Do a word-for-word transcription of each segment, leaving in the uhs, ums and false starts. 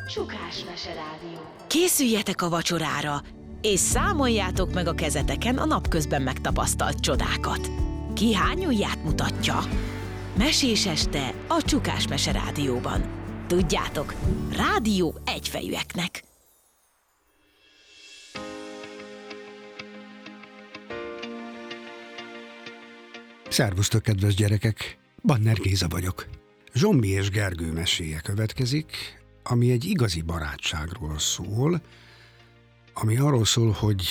Csukás-mese rádió. Készüljetek a vacsorára, és számoljátok meg a kezeteken a napközben megtapasztalt csodákat. Ki hány ujját mutatja? Mesés este a Csukás-mese rádióban. Tudjátok, rádió egyfejűeknek. Szervusztok, kedves gyerekek! Banner Géza vagyok. Zsombi és Gergő meséje következik, ami egy igazi barátságról szól, ami arról szól, hogy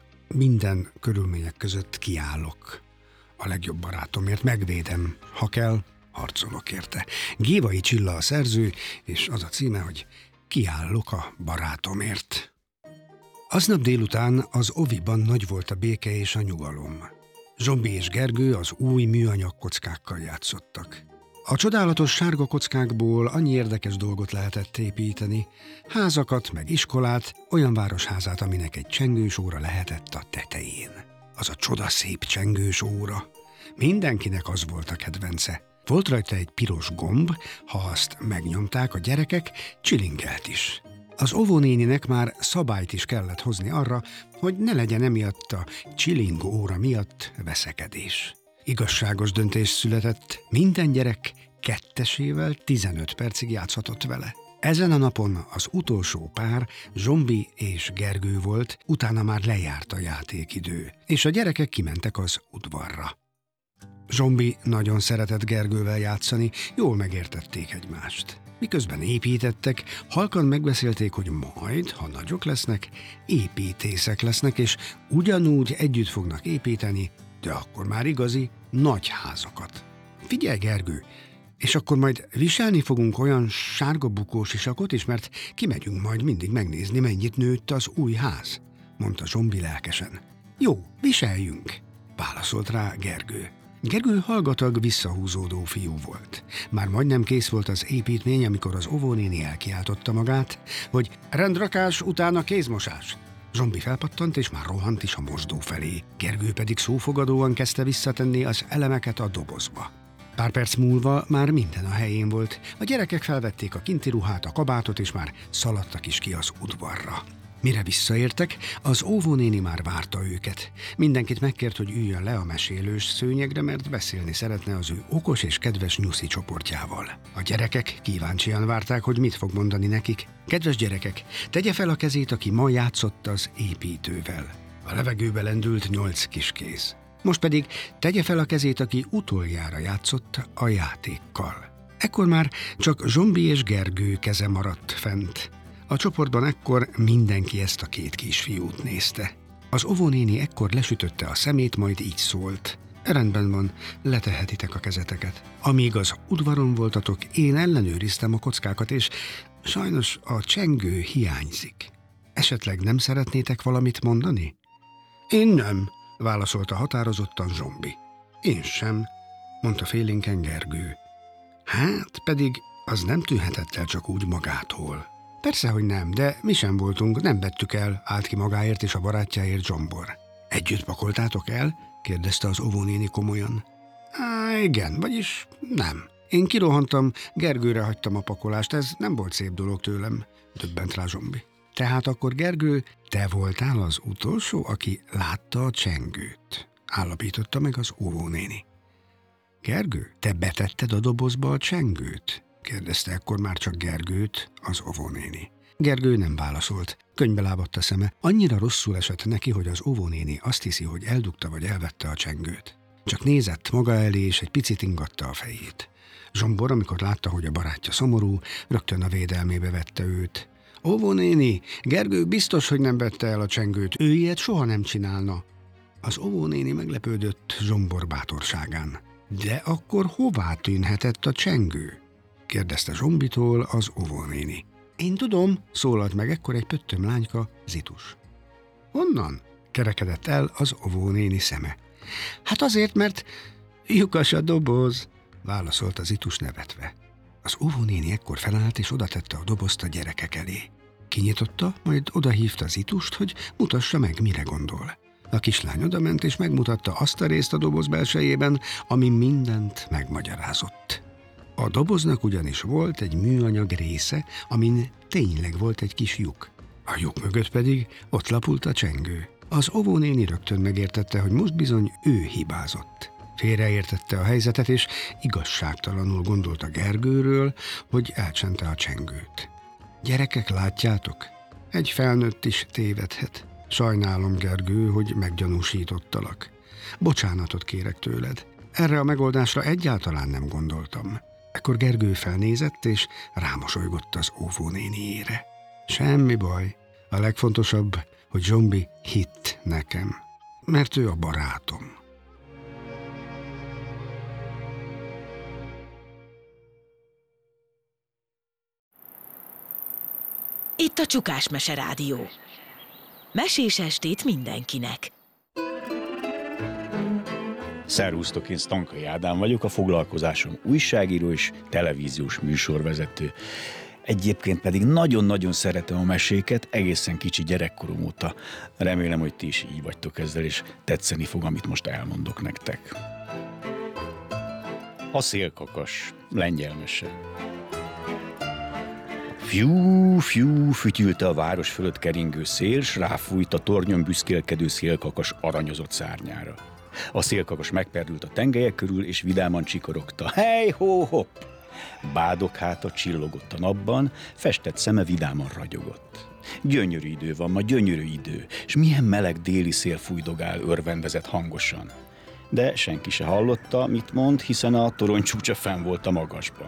minden körülmények között kiállok a legjobb barátomért, megvédem, ha kell, harcolok érte. Gévai Csilla a szerző, és az a címe, hogy Kiállok a barátomért. Aznap délután az oviban nagy volt a béke és a nyugalom. Zsombi és Gergő az új műanyag kockákkal játszottak. A csodálatos sárga kockákból annyi érdekes dolgot lehetett építeni, házakat meg iskolát, olyan városházát, aminek egy csengős óra lehetett a tetején. Az a csodaszép csengős óra. Mindenkinek az volt a kedvence. Volt rajta egy piros gomb, ha azt megnyomták a gyerekek, csilingelt is. Az óvónéninek már szabályt is kellett hozni arra, hogy ne legyen emiatt a csilingó óra miatt veszekedés. Igazságos döntés született, minden gyerek kettesével tizenöt percig játszhatott vele. Ezen a napon az utolsó pár Zsombi és Gergő volt, utána már lejárt a játékidő, és a gyerekek kimentek az udvarra. Zsombi nagyon szeretett Gergővel játszani, jól megértették egymást. Miközben építettek, halkan megbeszélték, hogy majd, ha nagyok lesznek, építészek lesznek, és ugyanúgy együtt fognak építeni, de akkor már igazi, nagy házakat. Figyelj, Gergő, és akkor majd viselni fogunk olyan sárga bukós isakot is, mert kimegyünk majd mindig megnézni, mennyit nőtt az új ház, mondta Zsombi lelkesen. Jó, viseljünk, válaszolt rá Gergő. Gergő hallgatag, visszahúzódó fiú volt. Már majdnem kész volt az építmény, amikor az óvónéni elkiáltotta magát, hogy rendrakás, utána kézmosás. Zsombi felpattant, és már rohant is a mosdó felé. Gergő pedig szófogadóan kezdte visszatenni az elemeket a dobozba. Pár perc múlva már minden a helyén volt. A gyerekek felvették a kinti ruhát, a kabátot, és már szaladtak is ki az udvarra. Mire visszaértek, az óvónéni már várta őket. Mindenkit megkért, hogy üljön le a mesélős szőnyegre, mert beszélni szeretne az ő okos és kedves nyuszi csoportjával. A gyerekek kíváncsian várták, hogy mit fog mondani nekik. Kedves gyerekek, tegye fel a kezét, aki ma játszott az építővel. A levegőbe lendült nyolc kiskéz. Most pedig tegye fel a kezét, aki utoljára játszott a játékkal. Ekkor már csak Zsombi és Gergő keze maradt fent. A csoportban ekkor mindenki ezt a két kisfiút nézte. Az óvónéni ekkor lesütötte a szemét, majd így szólt. Rendben van, letehetitek a kezeteket. Amíg az udvaron voltatok, én ellenőriztem a kockákat, és sajnos a csengő hiányzik. Esetleg nem szeretnétek valamit mondani? Én nem, válaszolta határozottan Zsombi. Én sem, mondta félénken Gergő. Hát pedig az nem tűnhetett el csak úgy magától. Persze, hogy nem, de mi sem voltunk, nem vettük el, állt ki magáért és a barátjáért Zsombor. Együtt pakoltátok el? Kérdezte az óvónéni komolyan. Á, igen, vagyis nem. Én kirohantam, Gergőre hagytam a pakolást, ez nem volt szép dolog tőlem, döbbent rá Zsombi. Tehát akkor Gergő, te voltál az utolsó, aki látta a csengőt, állapította meg az óvónéni. Gergő, te betetted a dobozba a csengőt? Kérdezte ekkor már csak Gergőt az óvónéni. Gergő nem válaszolt. Könnybe lábadt a szeme. Annyira rosszul esett neki, hogy az óvónéni azt hiszi, hogy eldugta vagy elvette a csengőt. Csak nézett maga elé, és egy picit ingatta a fejét. Zsombor, amikor látta, hogy a barátja szomorú, rögtön a védelmébe vette őt. Óvónéni, Gergő biztos, hogy nem vette el a csengőt. Ő ilyet soha nem csinálna. Az óvónéni meglepődött Zsombor bátorságán. De akkor hová tűnhetett a csengő? Kérdezte Zsombitól az óvónéni. Én tudom, szólalt meg ekkor egy pöttöm lányka, Zitus. Honnan? Kerekedett el az óvónéni szeme. Hát azért, mert lyukas a doboz, válaszolt az Zitus nevetve. Az óvónéni ekkor felállt és odatette a dobozt a gyerekek elé. Kinyitotta, majd odahívta Zitust, hogy mutassa meg, mire gondol. A kislány odament és megmutatta azt a részt a doboz belsejében, ami mindent megmagyarázott. A doboznak ugyanis volt egy műanyag része, amin tényleg volt egy kis lyuk. A lyuk mögött pedig ott lapult a csengő. Az óvónéni rögtön megértette, hogy most bizony ő hibázott. Félreértette a helyzetet, és igazságtalanul gondolt a Gergőről, hogy elcsente a csengőt. Gyerekek, látjátok? Egy felnőtt is tévedhet. Sajnálom, Gergő, hogy meggyanúsítottalak. Bocsánatot kérek tőled. Erre a megoldásra egyáltalán nem gondoltam. Ekkor Gergő felnézett, és rámosolygott az óvónéniére. Semmi baj. A legfontosabb, hogy Zsombi hitt nekem, mert ő a barátom. Itt a Csukás Mese Rádió. Mesés estét mindenkinek. Szervusztok, én Stankai Ádám vagyok, a foglalkozásom újságíró és televíziós műsorvezető. Egyébként pedig nagyon-nagyon szeretem a meséket, egészen kicsi gyerekkorom óta. Remélem, hogy ti is így vagytok ezzel, és tetszeni fog, amit most elmondok nektek. A szélkakas, lengyel mese. Fiú, fiú, fütyülte a város fölött keringő szél, s ráfújt a tornyon büszkélkedő szélkakas aranyozott szárnyára. A szélkakas megperdült a tengelyek körül, és vidáman csikorogta. Hej, hó, hopp! Bádog háta csillogott a napban, festett szeme vidáman ragyogott. Gyönyörű idő van ma, gyönyörű idő, és milyen meleg déli szél fújdogál, örvendezett hangosan. De senki se hallotta, mit mond, hiszen a torony csúcsa fenn volt a magasban.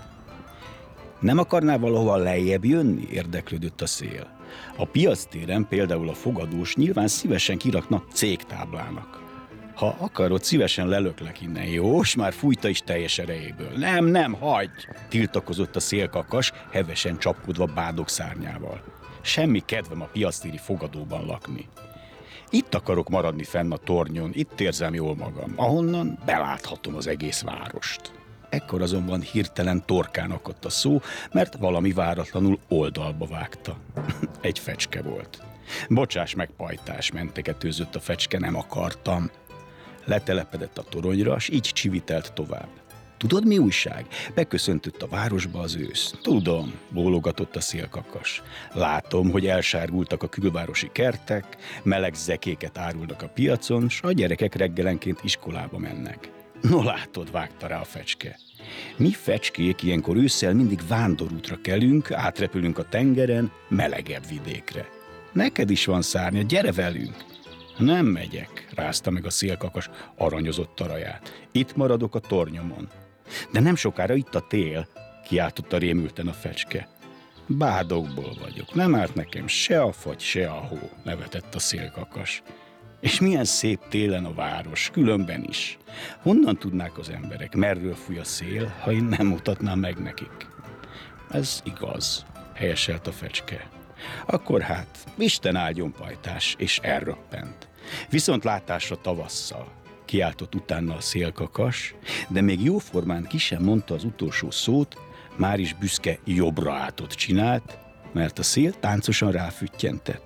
Nem akarná valahova lejjebb jönni? Érdeklődött a szél. A piactéren például a fogadós nyilván szívesen kirakna cégtáblának. Ha akarod, szívesen lelöklek innen, jó? S már fújta is teljes erejéből. Nem, nem, hagyj! Tiltakozott a szélkakas, hevesen csapkodva bádog szárnyával. Semmi kedvem a piactéri fogadóban lakni. Itt akarok maradni fenn a tornyon, itt érzem jól magam, ahonnan beláthatom az egész várost. Ekkor azonban hirtelen torkán akadt a szó, mert valami váratlanul oldalba vágta. Egy fecske volt. Bocsáss meg, pajtás, mentegetőzött a fecske, nem akartam. Letelepedett a toronyra, s így csivitelt tovább. Tudod, mi újság? Beköszöntött a városba az ősz. Tudom, bólogatott a szélkakas. Látom, hogy elsárgultak a külvárosi kertek, meleg zekéket árulnak a piacon, s a gyerekek reggelenként iskolába mennek. No látod, vágta rá a fecske. Mi fecskék ilyenkor ősszel mindig vándorútra kelünk, átrepülünk a tengeren, melegebb vidékre. Neked is van szárnya, gyere velünk! Nem megyek, rázta meg a szélkakas aranyozott taraját. Itt maradok a tornyomon. De nem sokára itt a tél, kiáltotta rémülten a fecske. Bádogból vagyok, nem árt nekem se a fagy, se a hó, nevetett a szélkakas. És milyen szép télen a város, különben is. Honnan tudnák az emberek, merről fúj a szél, ha én nem mutatnám meg nekik? Ez igaz, helyeselt a fecske. Akkor hát, Isten áldjon, pajtás, és elröppent. Viszont látásra tavasszal, kiáltott utána a szélkakas, de még jóformán ki sem mondta az utolsó szót, már is büszke jobbra átot csinált, mert a szél táncosan ráfüttyentett.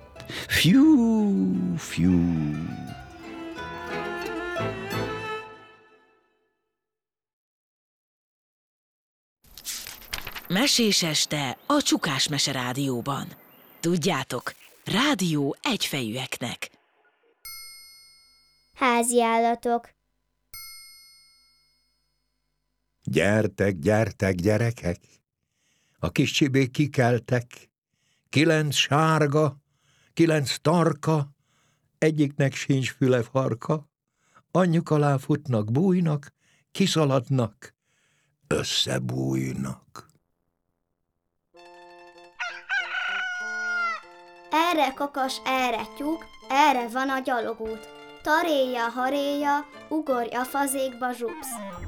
Fiú, fiú. Mesés este a Csukás Mese Rádióban. Tudjátok, rádió egyfejűeknek. Háziállatok. Gyertek, gyertek, gyerekek! A kis csibék kikeltek. Kilenc sárga, kilenc tarka, egyiknek sincs füle farka. Anyjuk alá futnak, bújnak, kiszaladnak, összebújnak. Erre kakas, erre tyúk, erre van a gyalogút. Taréja, haréja, ugorj a fazékba, zsupsz.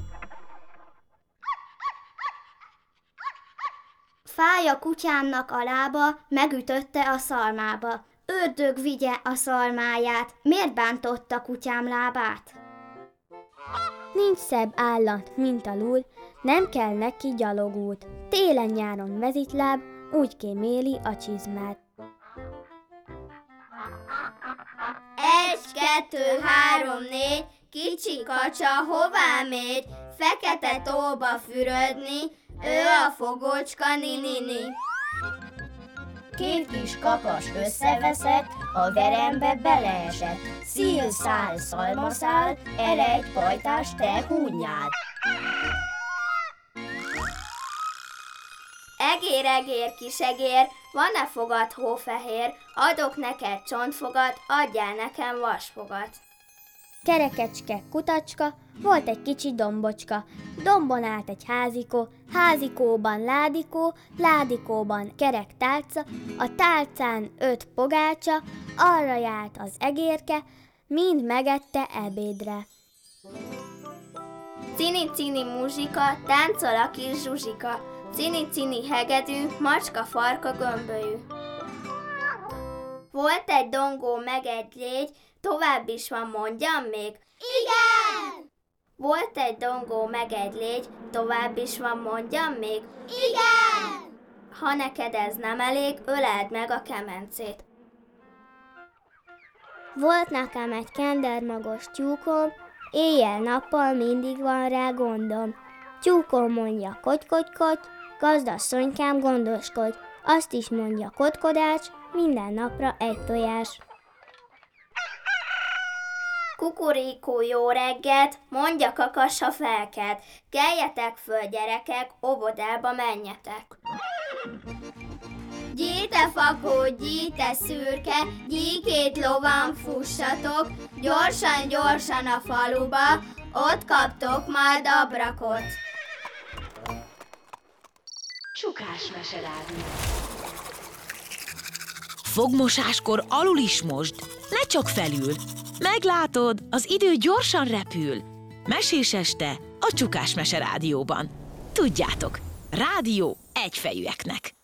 Fáj a kutyámnak a lába, megütötte a szalmába. Ördög vigye a szalmáját, miért bántotta kutyám lábát? Nincs szebb állat, mint a lúd, nem kell neki gyalogút. Télen-nyáron mezitláb, úgy kéméli a csizmát. Egy, kettő, három, négy, kicsi kacsa hová mégy? fekete tóba fürödni, ő a fogócska ninini. Két kis kakas összeveszett, a verembe beleesett. Szíl, szál, szalmaszál, erre egy pajtás te húnyál. Egér, egér, kisegér, van-e fogad hófehér? Adok neked csontfogat, adjál nekem vasfogat. Kerekecske, kutacska, volt egy kicsi dombocska. Dombon állt egy házikó, házikóban ládikó, ládikóban kerek tálca, a tálcán öt pogácsa, arra járt az egérke, mind megette ebédre. Cini-cini muzsika, táncol a kis zsuzsika, cini-cini hegedű, macska farka gömbölyű. Volt egy dongó meg egy légy, tovább is van, mondjam még? Igen! Volt egy dongó meg egy légy, tovább is van, mondjam még? Igen! Ha neked ez nem elég, öleld meg a kemencét. Volt nekem egy kendermagos tyúkom, éjjel-nappal mindig van rá gondom. Tyúkom mondja koty-koty-koty, gazdasszonykám gondoskodj, azt is mondja kotkodács, minden napra egy tojás. Kukuríkó, jó reggelt, mondja kakas, ha felkelt. Keljetek föl, gyerekek, óvodába menjetek. Gyíte fakó, gyíte szürke, gyíkét lovan fussatok, gyorsan, gyorsan a faluba, ott kaptok majd abrakot. Csukás meserádió. Fogmosáskor alul is mosd, ne csak felül. Meglátod, az idő gyorsan repül. Mesés este a Csukás Mese Rádióban. Tudjátok, rádió egyfejűeknek.